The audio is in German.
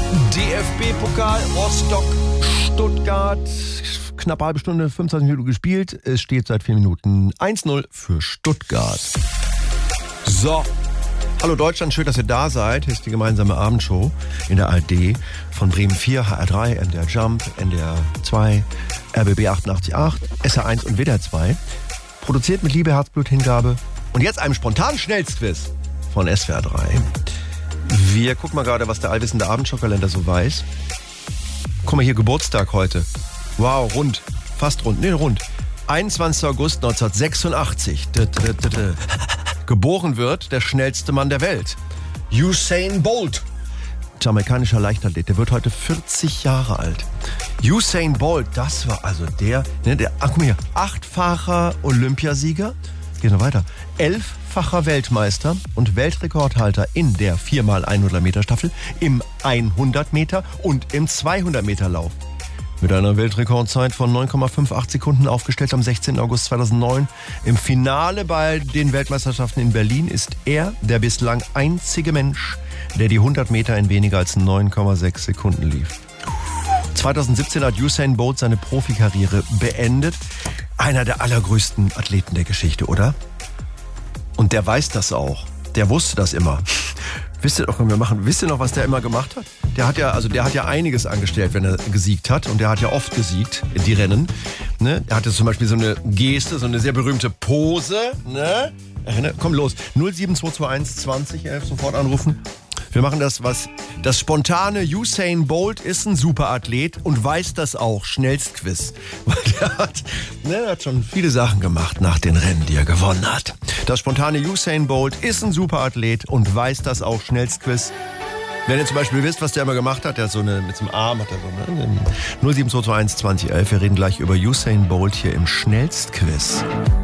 DFB-Pokal Rostock-Stuttgart. Knapp eine halbe Stunde, 25 Minuten gespielt. Es steht seit 4 Minuten 1-0 für Stuttgart. So. Hallo Deutschland, schön, dass ihr da seid. Hier ist die gemeinsame Abendshow in der ARD von Bremen 4, HR3, NDR Jump, NDR 2, RBB 88.8, SR1 und WDR 2. Produziert mit Liebe, Herzblut, Hingabe und jetzt einem spontanen Schnellstquiz von SWR 3. Wir gucken mal gerade, was der allwissende Abendshow-Kalender so weiß. Guck mal hier, Geburtstag heute. Wow, rund. Fast rund. Nee, rund. 21. August 1986. Geboren wird der schnellste Mann der Welt. Usain Bolt. Jamaikanischer Leichtathlet. Der wird heute 40 Jahre alt. Usain Bolt, das war also guck mal hier, 8-facher Olympiasieger. Geht noch weiter. 11-facher Weltmeister und Weltrekordhalter in der 4x100 Meter Staffel, im 100 Meter und im 200 Meter Lauf. Mit einer Weltrekordzeit von 9,58 Sekunden aufgestellt am 16. August 2009. Im Finale bei den Weltmeisterschaften in Berlin ist er der bislang einzige Mensch, der die 100 Meter in weniger als 9,6 Sekunden lief. 2017 hat Usain Bolt seine Profikarriere beendet. Einer der allergrößten Athleten der Geschichte, oder? Und der weiß das auch. Der wusste das immer. Wisst ihr noch, was der immer gemacht hat? Der hat ja einiges angestellt, wenn er gesiegt hat. Und der hat ja oft gesiegt, die Rennen. Ne? Er hatte zum Beispiel so eine Geste, so eine sehr berühmte Pose. Ne? Komm los. 07221 20 11 sofort anrufen. Wir machen das spontane Usain Bolt ist ein Superathlet und weiß das auch. Schnellstquiz. Weil der hat schon viele Sachen gemacht nach den Rennen, die er gewonnen hat. Das spontane Usain Bolt ist ein Superathlet und weiß das auch. Schnellstquiz. Wenn ihr zum Beispiel wisst, was der immer gemacht hat, mit dem Arm hat er so, 07221 20 11. Wir reden gleich über Usain Bolt hier im Schnellstquiz.